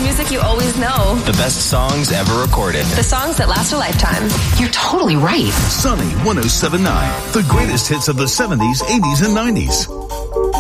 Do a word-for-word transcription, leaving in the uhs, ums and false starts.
music you always know. The best songs ever recorded. The songs that last a lifetime. You're totally right. Sunny one oh seven point nine. The greatest hits of the seventies, eighties, and nineties.